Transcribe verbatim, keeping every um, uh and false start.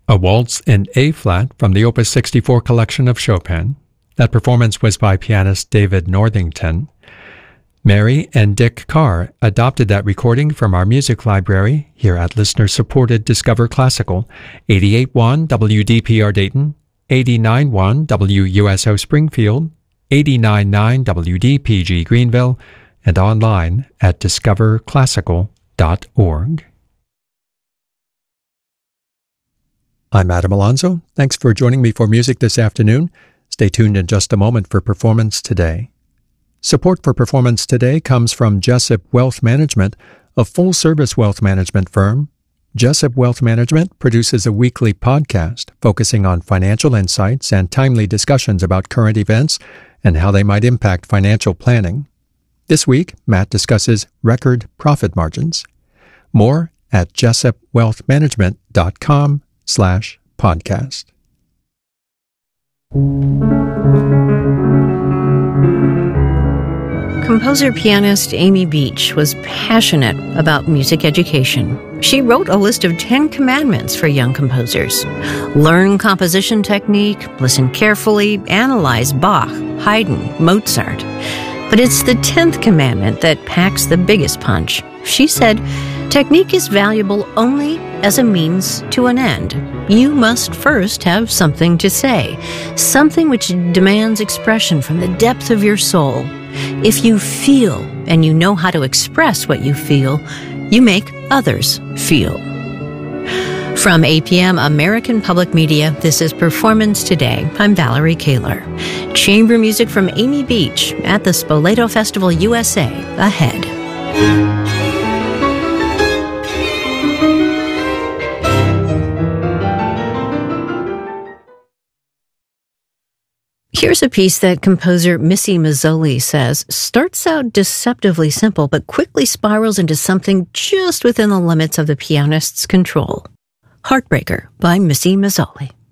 A waltz in A-flat from the Opus sixty-four collection of Chopin. That performance was by pianist David Northington. Mary and Dick Carr adopted that recording from our music library here at listener-supported Discover Classical, eighty-eight point one W D P R Dayton, eighty-nine point one W U S O Springfield, eighty-nine point nine W D P G Greenville, and online at discover classical dot org. I'm Adam Alonso. Thanks for joining me for music this afternoon. Stay tuned in just a moment for Performance Today. Support for Performance Today comes from Jessup Wealth Management, a full-service wealth management firm. Jessup Wealth Management produces a weekly podcast focusing on financial insights and timely discussions about current events and how they might impact financial planning. This week, Matt discusses record profit margins. More at jessup wealth management dot com slash podcast. Composer-pianist Amy Beach was passionate about music education. She wrote a list of ten commandments for young composers. Learn composition technique, listen carefully, analyze Bach, Haydn, Mozart. But it's the tenth commandment that packs the biggest punch. She said, technique is valuable only as a means to an end. You must first have something to say, something which demands expression from the depth of your soul. If you feel and you know how to express what you feel, you make others feel. From A P M American Public Media, this is Performance Today. I'm Valerie Kaler. Chamber music from Amy Beach at the Spoleto Festival U S A ahead. Here's a piece that composer Missy Mazzoli says starts out deceptively simple but quickly spirals into something just within the limits of the pianist's control. Heartbreaker by Missy Mazzoli.